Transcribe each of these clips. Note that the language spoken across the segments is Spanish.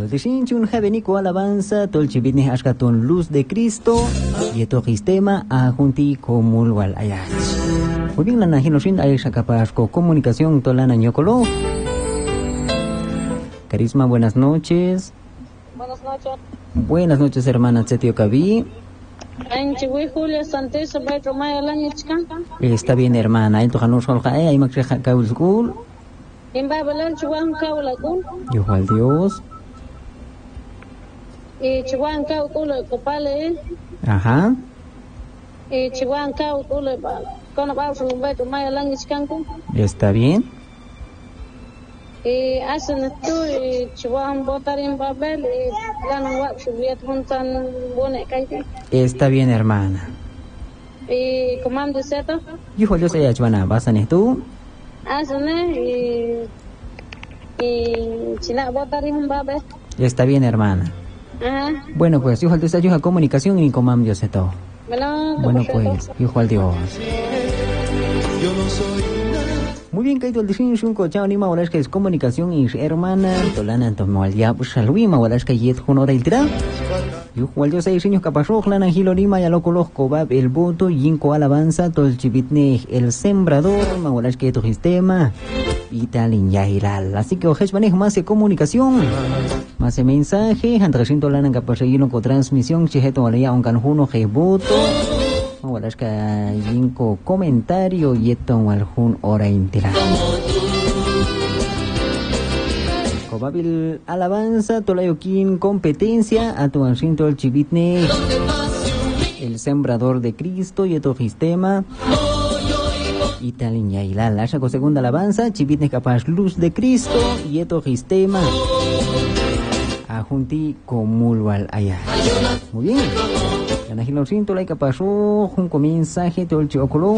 Yo te sinchun javenico alabanza, tolchibitne ashkaton luz de Cristo, y esto sistema ajunti comulwal ayach. Muy bien, la najinoshin aisha capazco comunicación tolana ñocolo. Carisma, buenas noches. Buenas noches. Buenas noches, hermana Tzetio Cabi. Está bien, hermana. Esto janus holjae, hay más kaul school. Yo al Dios. Ajá. Está bien. Está bien, hermana. Yo yo sé Chuana, ¿vas a tú? Está bien, hermana. Bueno, pues yo al Dios ayuda comunicación y comam Dios todo. Bueno, pues yo al Dios. Muy bien, Kaito, el diseño es un cochao ni mawalas que es comunicación y hermana, tolana, tomal ya, pues salui, mawalas que yet honora el tra. Yo, cual yo sé, diseño capazó, lana, gilorima, ya lo coloco, bab, el voto, yinco alabanza, tol chivitne, el sembrador, mawalas que tu sistema, y tal, ya iral. Así que, ojes, manejo más de comunicación, más de mensaje, antrasin tolana, capaz, y con transmisión, chijeto, alaya, un canjuno, que voto. Mawalas que yinco comentario y esto algún hora entera. Cobabil alabanza, tolayoquín competencia, a tu ancinto el chivitne, el sembrador de Cristo y esto sistema. Y tal y la lasha con segunda alabanza, chivitne capaz luz de Cristo y esto sistema. A junti comulwal allá. Muy bien. La najiloncito la pasó un mensaje todo el chiocolo.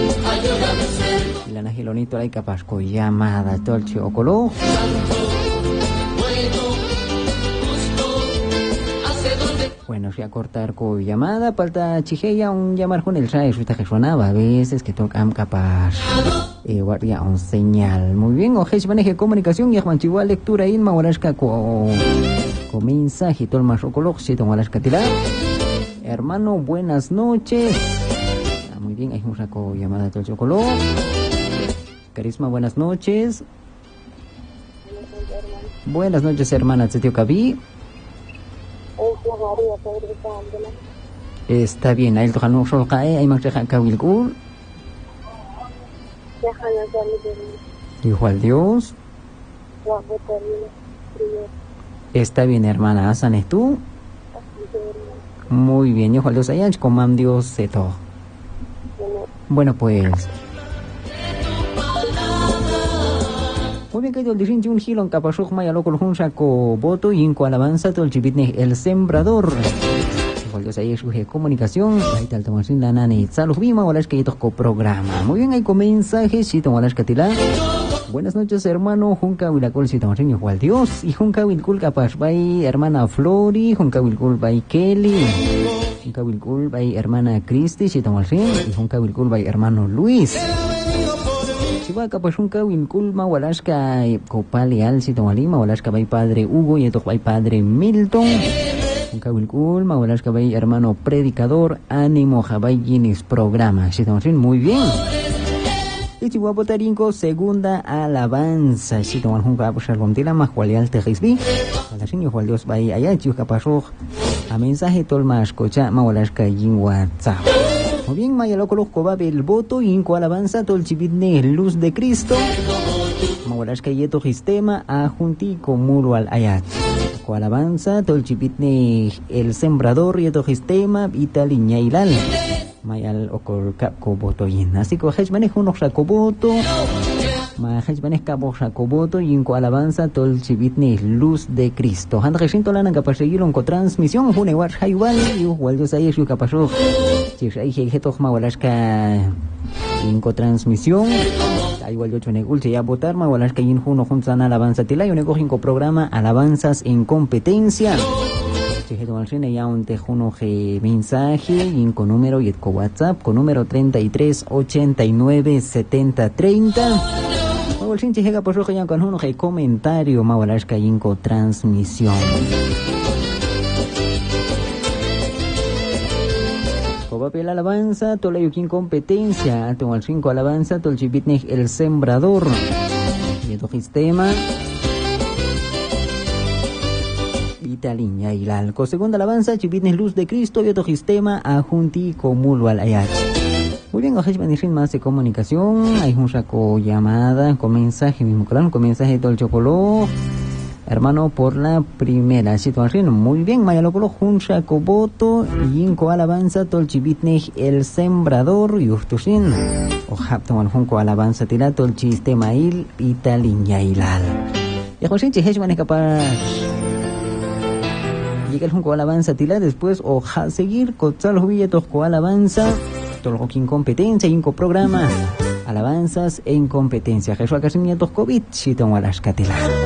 La najilonito la capaz con llamada todo el chiocolo. Bueno, si a cortar con llamada, falta chijeya un llamar con el SAE, suita que sonaba a veces que tocam capaz guardia un señal. Muy bien, ojes maneje comunicación y manchigua lectura inma warashka con mensaje todo el más ocolo, si tomo las catilas. Hermano, buenas noches. Muy bien, hay un saco llamada del Chocolo. Carisma, buenas noches. Buenas noches, hermana Tzetio Cabi. Está bien, ahí toca no solo cae, hay más que Kawilkur. Dijo al Dios. Está bien, hermana, ¿asanes tú? Muy bien, yo Dios allá comam Dios se todo. Bueno, pues. Muy bien, que yo el diseño un gilo en capazoj maya loco un saco voto y en alabanza todo el chivitne el sembrador. Dios ahí es comunicación, ahí tal tomas sin la nani, salud bima, o las que toco programa. Muy bien, hay con mensajes, si tomas las catila. Buenas noches, hermano. Junca Wilacol, si tomas señor Juan Dios. Y Junca Wilcul, capaz, by hermana Flori. Junca Wilcul, by Kelly. Junca Wilcul, by hermana Cristi, si tomas sin. Y Junca Wilcul, by hermano Luis. Si va capaz, Junca Wilcul, ma Walaska, Copaleal, si tomas lima, Walaska, by padre Hugo, y esto by padre Milton. Junca Wilcul, ma Walaska, by hermano predicador. Ánimo, Jabay Guinness programa. Si tomas sin, muy bien. Y Chihuahua Tarinco, segunda alabanza. Si toman un capo, Shalomtila, más cualial te risbi. Hola, señor Juan Dios, vaya allá, chico capazó. A mensaje, tolma, escucha, mawalaska, yin WhatsApp. Muy bien, maya loco, los cobabe el voto, inco alabanza, tol chibitne, luz de Cristo. Mawalaska, yeto sistema, a juntico, muro al ayat. Co alabanza, tol chibitne, el sembrador, yeto sistema, italiña ilal. Mayal okol kapko boto yin. Así que hech manejo unos sacoboto. Ma hech manejo cabo sacoboto y en alabanza tol chivitne luz de Cristo. Han recinto lana capaz seguir un cotransmisión. June war hayual y igual yo say yo capaz. Si hay jeto ma walaska en cotransmisión. Igual yo chone gulce ya votar ma walaska yin juno juntan alabanza tila yo nego cinco programa alabanzas en competencia. Ya un tejuno mensaje y con número y con WhatsApp con número 33 89 70 30. bolsinche llega por rojo ya con uno que comentario mawalashka inco transmisión. Papel alabanza, tolayukin competencia, tengo al 5 alabanza, tolchibitnej el sembrador. Y el sistema Vitaliña y Lalco. Segunda alabanza, chibitnej luz de Cristo, y otro sistema ajunti comullo al ayat. Muy bien, ojalá venir más de comunicación. Hay un saco llamada, con mensaje mismo, claro, con mensaje del chocoló. Hermano, por la primera situación. Muy bien, Mayalocolo, Juncha, Coboto, Yinco Alabanza, Tolchibitnej, el sembrador, Yuftushin. O Hapton, Junco Alabanza, Tila, Tolchistema, Il, Italiña, Ilal. Y José Cheheshman es capaz. Llega el Junco Alabanza, Tila, después, o seguir, Cotzal, Billetos, Alabanza, Toljo incompetencia, Inco programa, alabanzas e incompetencia. Jesús Casimietos, COVID, Chiton, Alaskatila.